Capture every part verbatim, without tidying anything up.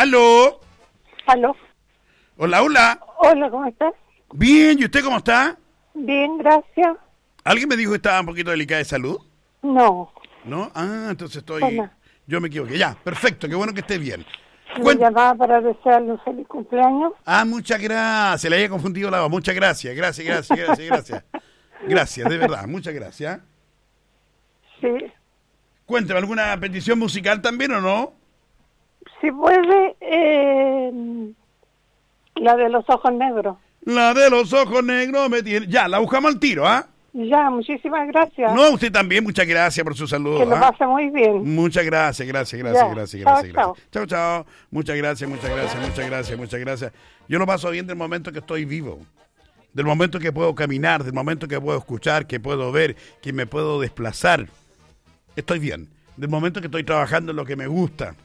¿Aló? ¿Aló? Hola, hola. Hola, ¿cómo estás? Bien, ¿y usted cómo está? Bien, gracias. ¿Alguien me dijo que estaba un poquito delicada de salud? No. ¿No? Ah, entonces estoy... Hola. Yo me equivoqué. Ya, perfecto, qué bueno que esté bien. Me Cuen- llamaba para desearle un feliz cumpleaños. Ah, muchas gracias. Le había confundido la voz. Muchas gracias, gracias, gracias, gracias, gracias. Gracias, de verdad, muchas gracias. Sí. Cuéntame, ¿alguna petición musical también o no? Si puede, eh, la de los ojos negros. La de los ojos negros me tiene... Ya, la buscamos al tiro, ¿ah? Ya, muchísimas gracias. No, usted también, muchas gracias por su saludo. Que lo ¿ah? pase muy bien. Muchas gracias, gracias, gracias, Ya. gracias, Chao, gracias, gracias. Chao, chao. Muchas gracias, muchas gracias, muchas gracias, muchas gracias. Yo lo paso bien del momento que estoy vivo. Del momento que puedo caminar, del momento que puedo escuchar, que puedo ver, que me puedo desplazar. Estoy bien. Del momento que estoy trabajando en lo que me gusta.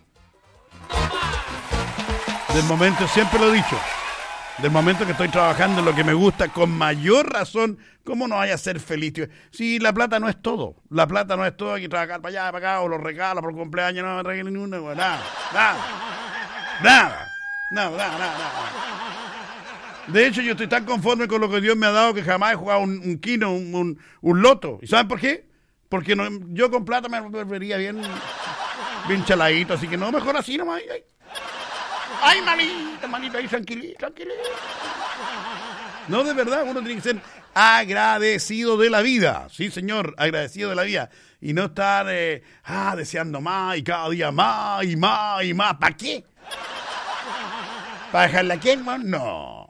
Del momento, siempre lo he dicho, del momento que estoy trabajando en lo que me gusta, con mayor razón, ¿cómo no vaya a ser feliz, tío? Sí, la plata no es todo. La plata no es todo, hay que trabajar para allá, para acá, o los regalos por cumpleaños, no me regalen ni una, nada, nada, nada, nada, nada, nada, nada. De hecho, yo estoy tan conforme con lo que Dios me ha dado que jamás he jugado un, un kino, un, un, un loto. ¿Y saben por qué? Porque no, yo con plata me volvería bien, bien chaladito, así que no, mejor así nomás. Ay, ay manita, manita, ahí tranquilito, tranquilito. No, de verdad, uno tiene que ser agradecido de la vida. Sí, señor, agradecido de la vida. Y no estar, eh, ah, deseando más y cada día más y más y más. ¿Para qué? ¿Para dejarla aquí, hermano? No.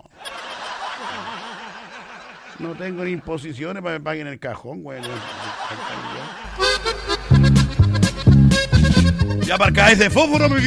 No tengo ni imposiciones para que me paguen el cajón, güey. Ya para acá ese fósforo, mi